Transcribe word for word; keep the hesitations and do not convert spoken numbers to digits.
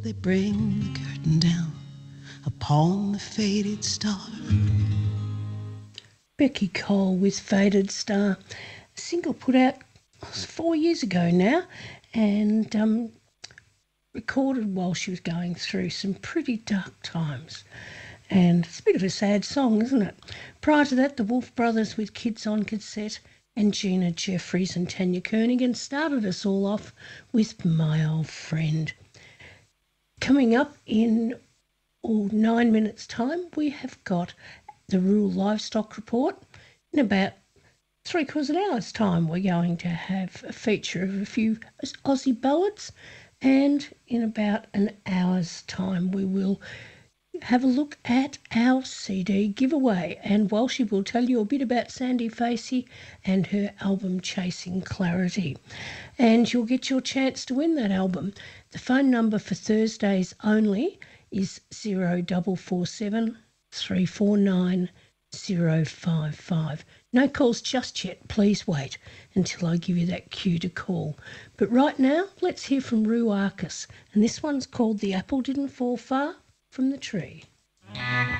they bring the curtain down upon the faded star. Becky Cole with Faded Star, a single put out four years ago now, and um, recorded while she was going through some pretty dark times. And it's a bit of a sad song, isn't it? Prior to that, the Wolf Brothers with Kids on Cassette and Gina Jeffries and Tanya Kernigan started us all off with My Old Friend. Coming up in oh, nine minutes' time, we have got the Rural Livestock Report. In about three quarters of an hour's time, we're going to have a feature of a few Aussie ballads, and in about an hour's time, we will have a look at our C D giveaway. And Walshy will tell you a bit about Sandy Facey and her album Chasing Clarity. And you'll get your chance to win that album. The phone number for Thursdays only is zero four four seven, three four nine, zero five five. No calls just yet. Please wait until I give you that cue to call. But right now, let's hear from Roo Arcus. And this one's called The Apple Didn't Fall Far from the Tree.